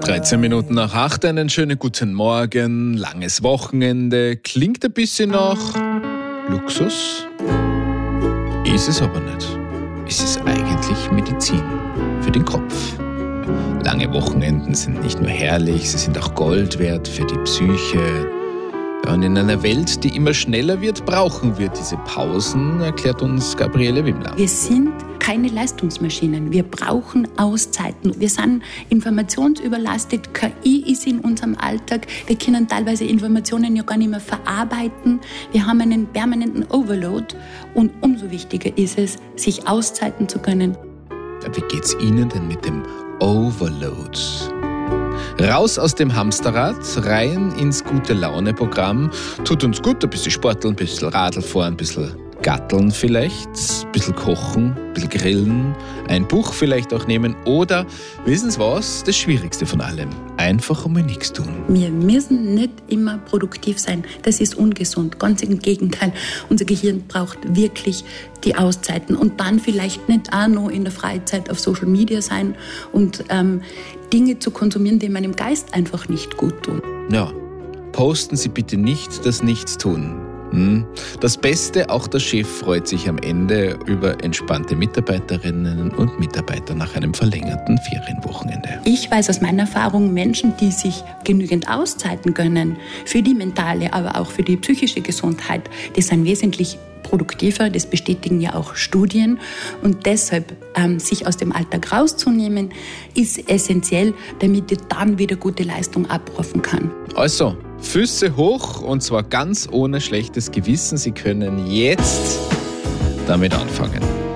13 Minuten nach 8, einen schönen guten Morgen, langes Wochenende, klingt ein bisschen nach Luxus, ist es aber nicht. Es ist eigentlich Medizin für den Kopf. Lange Wochenenden sind nicht nur herrlich, sie sind auch Gold wert für die Psyche. Ja, und in einer Welt, die immer schneller wird, brauchen wir diese Pausen, erklärt uns Gabriele Wimler. Wir sind keine Leistungsmaschinen. Wir brauchen Auszeiten. Wir sind informationsüberlastet. KI ist in unserem Alltag. Wir können teilweise Informationen ja gar nicht mehr verarbeiten. Wir haben einen permanenten Overload. Und umso wichtiger ist es, sich Auszeiten zu können. Wie geht's Ihnen denn mit dem Overload? Raus aus dem Hamsterrad, rein ins Gute-Laune-Programm. Tut uns gut, ein bisschen Sporteln, ein bisschen Radl fahren, ein bisschen Gatteln vielleicht, ein bisschen kochen, ein bisschen grillen, ein Buch vielleicht auch nehmen oder, wissen Sie was, das Schwierigste von allem, einfach einmal nichts tun. Wir müssen nicht immer produktiv sein, das ist ungesund, ganz im Gegenteil. Unser Gehirn braucht wirklich die Auszeiten und dann vielleicht nicht auch noch in der Freizeit auf Social Media sein und Dinge zu konsumieren, die meinem Geist einfach nicht gut tun. Ja, posten Sie bitte nicht das Nichtstun. Das Beste, auch der Chef freut sich am Ende über entspannte Mitarbeiterinnen und Mitarbeiter nach einem verlängerten Ferienwochenende. Ich weiß aus meiner Erfahrung, Menschen, die sich genügend Auszeiten gönnen, für die mentale, aber auch für die psychische Gesundheit, die sind wesentlich produktiver, das bestätigen ja auch Studien. Und deshalb sich aus dem Alltag rauszunehmen, ist essentiell, damit ich dann wieder gute Leistung abrufen kann. Also, Füße hoch und zwar ganz ohne schlechtes Gewissen. Sie können jetzt damit anfangen.